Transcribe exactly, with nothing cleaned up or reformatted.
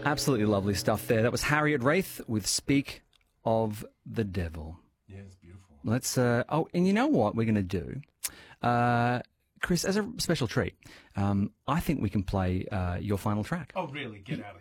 Absolutely lovely stuff there. That was Harriet Wraith with Speak of the Devil. Yeah, it's beautiful. Let's, uh, oh, and you know what we're going to do? Uh, Chris, as a special treat, um, I think we can play uh, your final track. Oh, really? Get out of here.